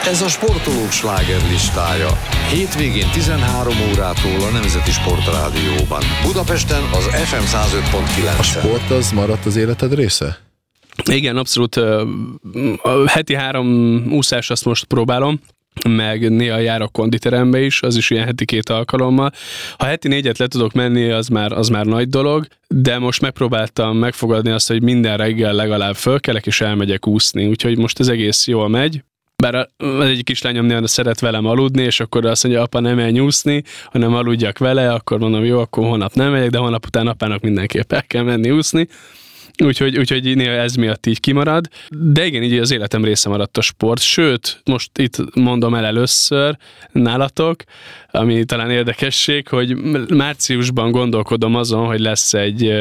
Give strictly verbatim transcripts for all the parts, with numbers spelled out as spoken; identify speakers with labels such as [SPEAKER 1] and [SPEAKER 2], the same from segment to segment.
[SPEAKER 1] Ez a sportolók slágerlistája. Hétvégén tizenhárom órától a Nemzeti Sportrádióban. Budapesten az ef em száz öt pont kilenc.
[SPEAKER 2] A sport az maradt az életed része?
[SPEAKER 3] Igen, abszolút. A heti három úszás azt most próbálom, meg néha járok konditerembe is, az is ilyen heti két alkalommal. Ha heti négyet le tudok menni, az már, az már nagy dolog, de most megpróbáltam megfogadni azt, hogy minden reggel legalább fölkelek és elmegyek úszni, úgyhogy most ez egész jól megy. Bár az egyik kislányom néha szeret velem aludni, és akkor azt mondja, apa, nem menj úszni, hanem aludjak vele, akkor mondom, jó, akkor holnap nem megyek, de holnap után apának mindenképp el kell menni úszni. Úgyhogy, úgyhogy néha ez miatt így kimarad. De igen, így az életem része maradt a sport. Sőt, most itt mondom el először nálatok, ami talán érdekesség, hogy márciusban gondolkodom azon, hogy lesz egy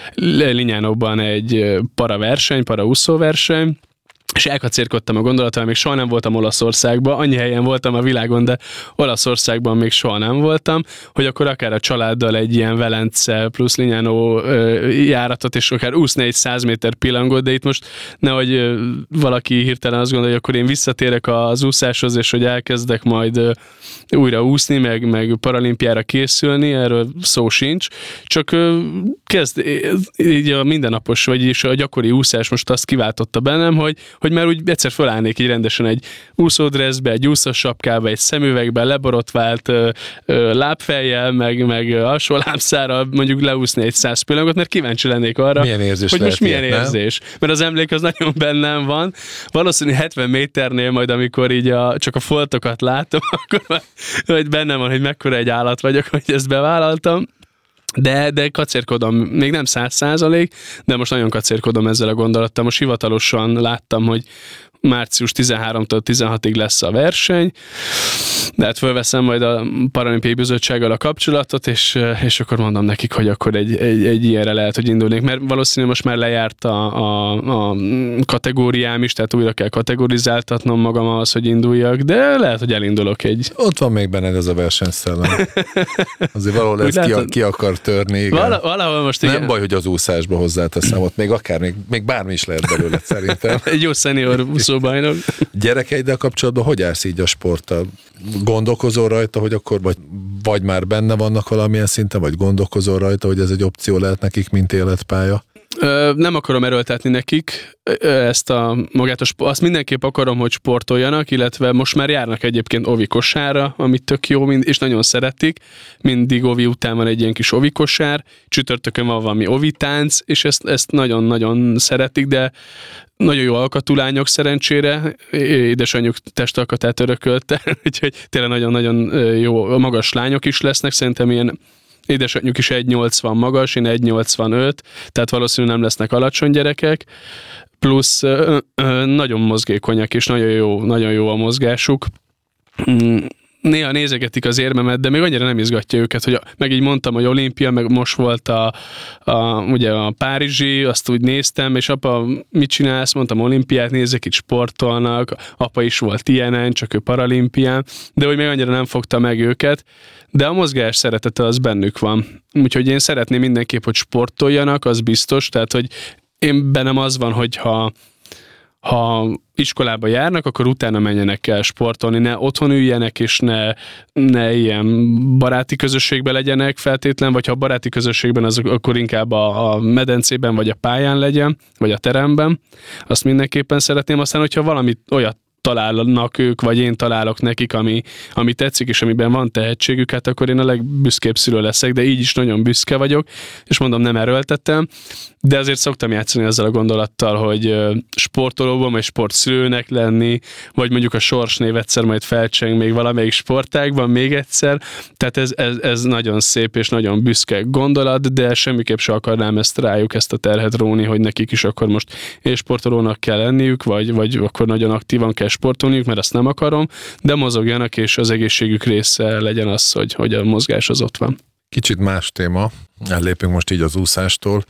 [SPEAKER 3] Lignánóban egy paraverseny, paraúszóverseny, és elkacérkodtam a gondolattal, még soha nem voltam Olaszországban, annyi helyen voltam a világon, de Olaszországban még soha nem voltam, hogy akkor akár a családdal egy ilyen Velence plusz Lignano járatot, és akár úszni egy száz méter pillangot, de itt most nehogy ö, valaki hirtelen azt gondolja, hogy akkor én visszatérek az úszáshoz, és hogy elkezdek majd ö, újra úszni, meg, meg paralimpiára készülni, erről szó sincs, csak ö, kezd így a mindennapos, vagyis a gyakori úszás most azt kiváltotta bennem, hogy hogy már úgy egyszer fölállnék így rendesen egy úszódresszbe, egy úszós sapkába, egy szemüvegbe, leborotvált ö, ö, lábfejjel, meg, meg alsó lábszára mondjuk leúszni egy száz pillangot, mert kíváncsi lennék arra,
[SPEAKER 2] milyen érzés
[SPEAKER 3] hogy most milyen
[SPEAKER 2] ilyet,
[SPEAKER 3] érzés. Nem? Mert az emlék az nagyon bennem van. Valószínűleg hetven méternél majd, amikor így a, csak a foltokat látom, akkor majd bennem van, hogy mekkora egy állat vagyok, hogy ezt bevállaltam. De, de kacérkodom, még nem száz százalék, de most nagyon kacérkodom ezzel a gondolattal. Most hivatalosan láttam, hogy március tizenharmadikától tizenhatodikáig lesz a verseny, de hát fölveszem majd a Paralimpiai Bizottsággal a kapcsolatot, és, és akkor mondom nekik, hogy akkor egy, egy, egy ilyenre lehet, hogy indulnék, mert valószínűleg most már lejárt a, a, a kategóriám is, tehát újra kell kategorizáltatnom magam ahhoz, hogy induljak, de lehet, hogy elindulok egy.
[SPEAKER 2] Ott van még benned ez a versenyszellem. Azért valahol ez ki, ki akar törni. Igen.
[SPEAKER 3] Vala, valahol most igen.
[SPEAKER 2] Nem baj, hogy az úszásba hozzáteszem, ott még akár, még, még bármi is lehet belőle szerintem.
[SPEAKER 3] Egy jó szenior úszóbajnok.
[SPEAKER 2] Gyerekeiddel kapcsolatban hogy állsz így a sporttal? Gondolkozol rajta, hogy akkor vagy, vagy már benne vannak valamilyen szinten, vagy gondolkozol rajta, hogy ez egy opció lehet nekik, mint életpálya?
[SPEAKER 3] Ö, nem akarom erőltetni nekik ezt a magát a sport. Azt mindenképp akarom, hogy sportoljanak, illetve most már járnak egyébként ovikossára, amit tök jó, és nagyon szeretik. Mindig ovi után van egy ilyen kis ovikosár, csütörtökön van valami ovitánc, és ezt, ezt nagyon-nagyon szeretik, de nagyon jó alkatulányok szerencsére, édesanyjuk testalkatát örökölte, úgyhogy tényleg nagyon-nagyon jó, magas lányok is lesznek, szerintem ilyen édesanyjuk is egy nyolcvan magas, én egy nyolcvanöt, tehát valószínűleg nem lesznek alacsony gyerekek, plusz ö, ö, nagyon mozgékonyak, és nagyon jó, nagyon jó a mozgásuk. Néha nézegetik az érmemet, de még annyira nem izgatja őket, hogy a, meg így mondtam, hogy olimpia, meg most volt a, a, ugye a párizsi, azt úgy néztem, és apa, mit csinálsz? Mondtam, olimpiát nézek, itt sportolnak, apa is volt ilyenen, csak ő paralimpián, de hogy még annyira nem fogta meg őket, de a mozgás szeretete az bennük van. Úgyhogy én szeretném mindenképp, hogy sportoljanak, az biztos, tehát hogy én bennem az van, hogy ha ha iskolába járnak, akkor utána menjenek el sportolni, ne otthon üljenek, és ne, ne ilyen baráti közösségben legyenek feltétlen, vagy ha a baráti közösségben, az akkor inkább a, a medencében, vagy a pályán legyen, vagy a teremben. Azt mindenképpen szeretném. Aztán, hogyha valami olyat találnak ők, vagy én találok nekik, ami, ami tetszik, és amiben van tehetségük, hát akkor én a legbüszkébb szülő leszek, de így is nagyon büszke vagyok, és mondom, nem erőltettem, de azért szoktam játszani ezzel a gondolattal, hogy sportolóban, vagy sportszülőnek lenni, vagy mondjuk a sorsnév egyszer majd felcseng még valamelyik sportágban még egyszer, tehát ez, ez, ez nagyon szép és nagyon büszke gondolat, de semmiképp se akarnám ezt rájuk, ezt a terhet róni, hogy nekik is akkor most és sportolónak kell lenniük, vagy, vagy akkor nagyon aktívan kell sportolniuk, mert azt nem akarom, de mozogjanak, és az egészségük része legyen az, hogy, hogy a mozgás az ott van.
[SPEAKER 2] Kicsit más téma, ellépünk most így az úszástól.